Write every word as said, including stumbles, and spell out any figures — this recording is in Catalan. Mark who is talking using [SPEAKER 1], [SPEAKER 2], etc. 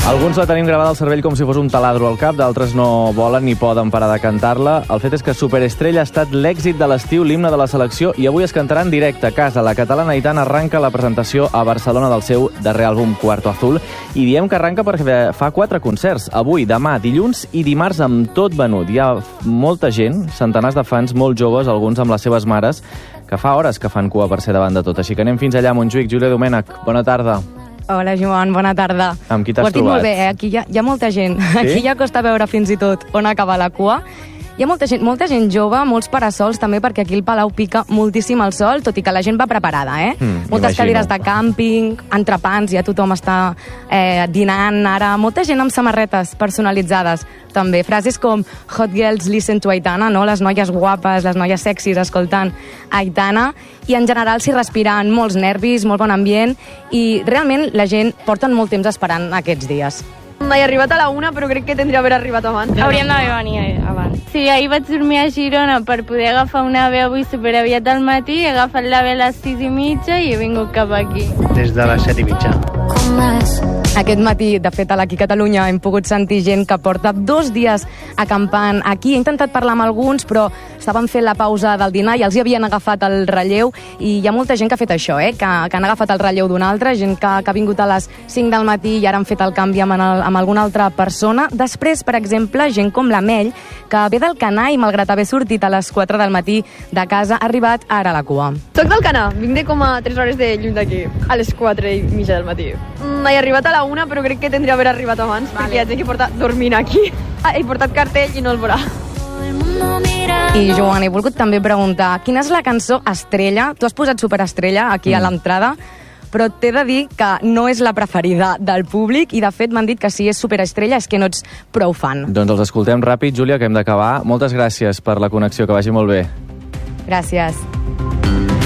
[SPEAKER 1] Alguns la tenim gravada al cervell com si fos un taladro al cap, d'altres no volen ni poden parar de cantar-la. El fet és que Superestrella ha estat l'èxit de l'estiu, l'himne de la selecció, i avui es cantarà en directe a casa. La catalana Aitana arranca la presentació a Barcelona del seu darrer àlbum Cuarto Azul, i diem que arranca perquè fa quatre concerts, avui, demà, dilluns i dimarts, amb tot venut. Hi ha molta gent, centenars de fans molt joves, alguns amb les seves mares, que fa hores que fan cua per ser davant de tot. Així que anem fins allà a Montjuïc. Júlia Domènech, bona tarda.
[SPEAKER 2] Hola, Joan, bona tarda.
[SPEAKER 1] Amb qui t'has
[SPEAKER 2] Ho has dit
[SPEAKER 1] trobat?
[SPEAKER 2] molt bé, eh? Aquí hi ha, hi ha molta gent.
[SPEAKER 1] Sí?
[SPEAKER 2] Aquí ja costa veure fins i tot on acaba la cua. Hi ha molta gent, molta gent jove, molts parasols també, perquè aquí el Palau pica moltíssim el sol, tot i que la gent va preparada, eh?
[SPEAKER 1] Mm,
[SPEAKER 2] Moltes
[SPEAKER 1] imagino.
[SPEAKER 2] cadires de càmping, entrepans, ja tothom està eh, dinant ara. Molta gent amb samarretes personalitzades, també. Frases com Hot Girls Listen to Aitana, no? Les noies guapes, les noies sexis escoltant Aitana, i en general s'hi respiren molts nervis, molt bon ambient, i realment la gent porten molt temps esperant aquests dies.
[SPEAKER 3] He arribat a la una, però crec que tindria d'haver arribat abans.
[SPEAKER 4] Hauríem d'haver venit abans. Sí, ahir vaig dormir a Girona per poder agafar una A V avui superaviat al matí, he agafat l'A V a les sis i mitja i he vingut cap aquí.
[SPEAKER 5] Des de les set i mitja.
[SPEAKER 2] Aquest matí, de fet, aquí a Catalunya hem pogut sentir gent que porta dos dies acampant aquí. He intentat parlar amb alguns, però estaven fent la pausa del dinar i els hi havien agafat el relleu, i hi ha molta gent que ha fet això, eh? que, que han agafat el relleu d'un altre, gent que, que ha vingut a les cinc del matí i ara han fet el canvi amb, el, amb alguna altra persona. Després, per exemple, gent com la Mel, que ve del Canà i, malgrat haver sortit a les quatre del matí de casa, ha arribat ara a la cua.
[SPEAKER 3] Soc del Canà, vinc de com a tres hores de lluny d'aquí, a les quatre i mitja del matí. He arribat a la una, però crec que tindria d'haver arribat abans, vale. Perquè haig de portar dormint aquí. He portat cartell i no el veurà.
[SPEAKER 2] I, Joan, he volgut també preguntar, quina és la cançó estrella? Tu has posat Superestrella aquí mm. a l'entrada, però t'he de dir que no és la preferida del públic, i de fet m'han dit que si és Superestrella és que no ets prou fan.
[SPEAKER 1] Doncs els escoltem ràpid, Júlia, que hem d'acabar. Moltes gràcies per la connexió, que vagi molt bé.
[SPEAKER 2] Gràcies.